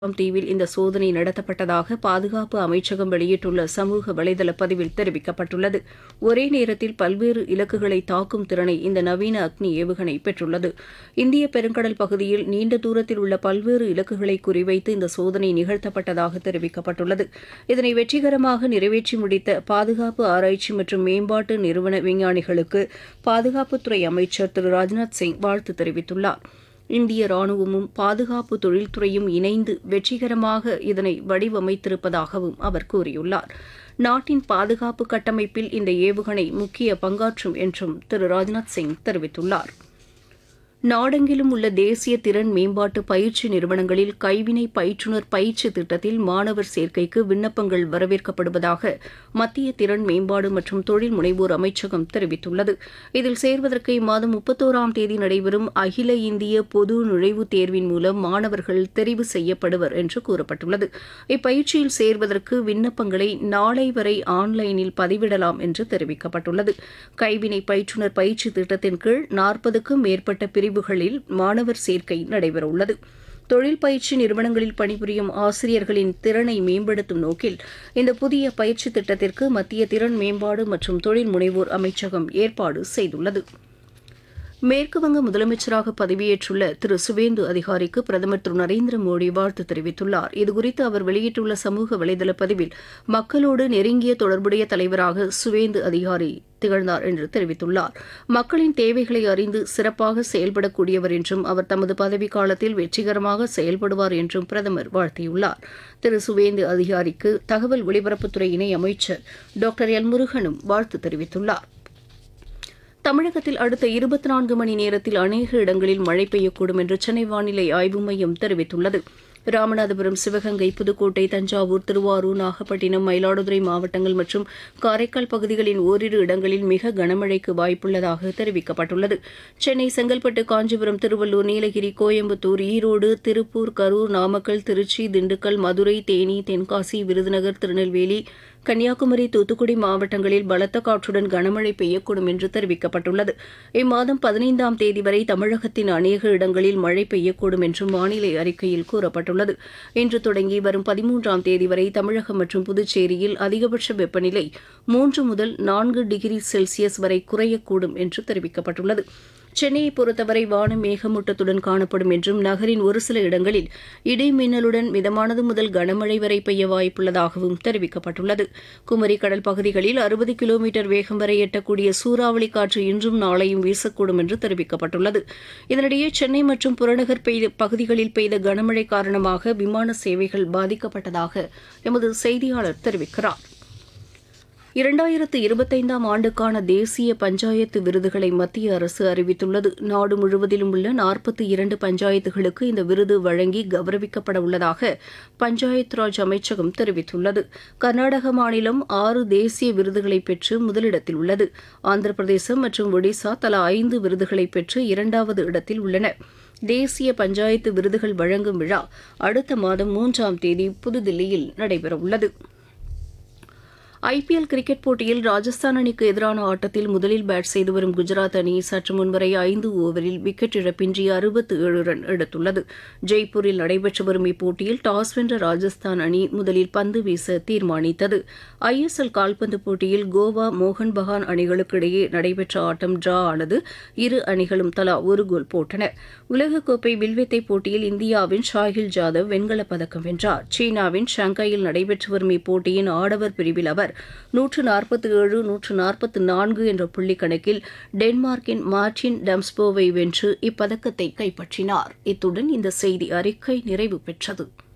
தீவில் இந்த சோதனை நடத்தப்பட்டதாக பாதுகாப்பு அமைச்சகம் வெளியிட்டுள்ள சமூக வலைதள பதிவில் தெரிவிக்கப்பட்டுள்ளது. ஒரே நேரத்தில் பல்வேறு இலக்குகளை தாக்கும் திறனை இந்த நவீன அக்னி ஏவுகணை பெற்றுள்ளது. இந்திய பெருங்கடல் பகுதியில் நீண்ட தூரத்தில் உள்ள பல்வேறு இலக்குகளை குறிவைத்து இந்த சோதனை நிகழ்த்தப்பட்டதாக தெரிவிக்கப்பட்டுள்ளது. இதனை வெற்றிகரமாக நிறைவேற்றி முடித்த பாதுகாப்பு ஆராய்ச்சி மற்றும் மேம்பாட்டு நிறுவன விஞ்ஞானிகளுக்கு பாதுகாப்புத்துறை அமைச்சர் திரு ராஜ்நாத் சிங் வாழ்த்து தெரிவித்துள்ளார். இந்திய ராணுவமும் பாதுகாப்பு தொழில்துறையும் இணைந்து வெற்றிகரமாக இதனை வடிவமைத்திருப்பதாகவும் அவர் கூறியுள்ளார். நாட்டின் பாதுகாப்பு கட்டமைப்பில் இந்த ஏவுகணை முக்கிய பங்காற்றும் என்றும் திரு ராஜ்நாத் சிங் தெரிவித்துள்ளார். நாடெங்கிலும் உள்ள தேசிய திறன் மேம்பாட்டு பயிற்சி நிறுவனங்களில் கைவினை பயிற்றுநர் பயிற்சி திட்டத்தில் மாணவர் சேர்க்கைக்கு விண்ணப்பங்கள் வரவேற்கப்படுவதாக மத்திய திறன் மேம்பாடு மற்றும் தொழில் முனைவோர் அமைச்சகம் தெரிவித்துள்ளது. இதில் சேர்வதற்கு இம்மாதம் 31ஆம் தேதி நடைபெறும் அகில இந்திய பொது நுழைவுத் தேர்வின் மூலம் மாணவர்கள் தெரிவு செய்யப்படுவர் என்று கூறப்பட்டுள்ளது. இப்பயிற்சியில் சேர்வதற்கு விண்ணப்பங்களை நாளை வரை ஆன்லைனில் பதிவிடலாம் என்று தெரிவிக்கப்பட்டுள்ளது. கைவினை பயிற்றுநர் பயிற்சி திட்டத்தின் கீழ் 40க்கும் மேற்பட்ட பிரிவுகளில் மாணவர் சேர்க்கை நடைபெறவுள்ளது. தொழில் பயிற்சி நிறுவனங்களில் பணிபுரியும் ஆசிரியர்களின் திறனை மேம்படுத்தும் நோக்கில் இந்த புதிய பயிற்சி திட்டத்திற்கு மத்திய திறன் மேம்பாடு மற்றும் தொழில் முனைவோர் அமைச்சகம் ஏற்பாடு செய்துள்ளது. மேற்குவங்க முதலமைச்சராக பதவியேற்றுள்ள திரு சுவேந்து அதிகாரிக்கு பிரதமர் திரு நரேந்திர மோடி வாழ்த்து தெரிவித்துள்ளார். இதுகுறித்து அவர் வெளியிட்டுள்ள சமூக வலைதள பதிவில் மக்களோடு நெருங்கிய தொடர்புடைய தலைவராக சுவேந்து அதிகாரி திகழ்ந்தார் என்று தெரிவித்துள்ளார். மக்களின் தேவைகளை அறிந்து சிறப்பாக செயல்படக்கூடியவர் என்றும் அவர் தமது பதவிக்காலத்தில் வெற்றிகரமாக செயல்படுவார் என்றும் பிரதமர் வாழ்த்தியுள்ளார். திரு சுவேந்து அதிகாரிக்கு தகவல் ஒலிபரப்புத்துறை இணை அமைச்சர் டாக்டர் எல் முருகனும் வாழ்த்து தெரிவித்துள்ளார். தமிழகத்தில் அடுத்த 24 மணி நேரத்தில் அநேக இடங்களில் மழை பெய்யக்கூடும் என்று சென்னை வானிலை ஆய்வு மையம் தெரிவித்துள்ளது. ராமநாதபுரம், சிவகங்கை, புதுக்கோட்டை, தஞ்சாவூர், திருவாரூர், நாகப்பட்டினம், மயிலாடுதுறை மாவட்டங்கள் மற்றும் காரைக்கால் பகுதிகளின் ஓரிரு இடங்களில் மிக கனமழைக்கு வாய்ப்புள்ளதாக தெரிவிக்கப்பட்டுள்ளது. சென்னை, செங்கல்பட்டு, காஞ்சிபுரம், திருவள்ளூர், நீலகிரி, கோயம்புத்தூர், ஈரோடு, திருப்பூர், கரூர், நாமக்கல், திருச்சி, திண்டுக்கல், மதுரை, தேனி, தென்காசி, விருதுநகர், திருநெல்வேலி, கன்னியாகுமரி, தூத்துக்குடி மாவட்டங்களில் பலத்த காற்றுடன் கனமழை பெய்யக்கூடும் என்று தெரிவிக்கப்பட்டுள்ளது. இம்மாதம் 15ஆம் தேதி வரை தமிழகத்தின் அநேக இடங்களில் மழை பெய்யக்கூடும் என்றும் வானிலை அறிக்கையில் கூறப்பட்டுள்ளது. இன்று தொடங்கி வரும் 13ஆம் தேதி வரை தமிழகம் மற்றும் புதுச்சேரியில் அதிகபட்ச வெப்பநிலை 3 முதல் 4 டிகிரி செல்சியஸ் வரை குறையக்கூடும் என்று தெரிவிக்கப்பட்டுள்ளது. சென்னையை பொறுத்தவரை வானம் மேகமூட்டத்துடன் காணப்படும் என்றும் நகரின் ஒரு சில இடங்களில் இடி மின்னலுடன் மிதமானது முதல் கனமழை வரை பெய்ய வாய்ப்புள்ளதாகவும் தெரிவிக்கப்பட்டுள்ளது. குமரி கடல் பகுதிகளில் 60 கிலோமீட்டர் வேகம் வரை எட்டக்கூடிய சூறாவளி காற்று இன்றும் நாளையும் வீசக்கூடும் என்று தெரிவிக்கப்பட்டுள்ளது. இதனிடையே சென்னை மற்றும் புறநகர் பகுதிகளில் பெய்த கனமழை காரணமாக விமான சேவைகள் பாதிக்கப்பட்டதாக எமது செய்தியாளர் தெரிவிக்கிறார். 2025ஆம் ஆண்டுக்கான தேசிய பஞ்சாயத்து விருதுகளை மத்திய அரசு அறிவித்துள்ளது. நாடு முழுவதிலும் உள்ள 42 பஞ்சாயத்துகளுக்கு இந்த விருது வழங்கி கௌரவிக்கப்பட உள்ளதாக பஞ்சாயத் ராஜ் அமைச்சகம் தெரிவித்துள்ளது. கர்நாடக மாநிலம் 6 தேசிய விருதுகளை பெற்று முதலிடத்தில் உள்ளது. ஆந்திர பிரதேசம் மற்றும் ஒடிசா தலா 5 விருதுகளை பெற்று 2வது இடத்தில் உள்ளன. தேசிய பஞ்சாயத்து விருதுகள் வழங்கும் விழா அடுத்த மாதம் 3ஆம் தேதி புதுதில்லியில் நடைபெறவுள்ளது. ஐபிஎல் கிரிக்கெட் போட்டியில் ராஜஸ்தான் அணிக்கு எதிரான ஆட்டத்தில் முதலில் பேட் செய்து வரும் குஜராத் அணி சற்று முன்வரை 5 ஓவரில் விக்கெட் இழப்பின்றி 67 ரன் எடுத்துள்ளது. ஜெய்ப்பூரில் நடைபெற்று வரும் இப்போட்டியில் டாஸ் வென்ற ராஜஸ்தான் அணி முதலில் பந்து வீச தீர்மானித்தது. ஐஎஸ்எல் கால்பந்து போட்டியில் கோவா, மோகன் பகான் அணிகளுக்கு இடையே நடைபெற்ற ஆட்டம் டிரா ஆனது. இரு அணிகளும் தலா ஒரு கோல் போட்டன. உலகக்கோப்பை வில்வித்தை போட்டியில் இந்தியாவின் ஷாஹில் ஜாதவ் வெண்கலப் பதக்கம் வென்றார். சீனாவின் ஷாங்காயில் நடைபெற்று வரும் இப்போட்டியின் ஆடவர் பிரிவில் அவர் 147, 144 என்ற புள்ளி கணக்கில் டென்மார்க்கின் மார்டின் டம்ஸ்போவை வென்று இப்பதக்கத்தை கைப்பற்றினார். இத்துடன் இந்த செய்தி அறிக்கை நிறைவு பெற்றது.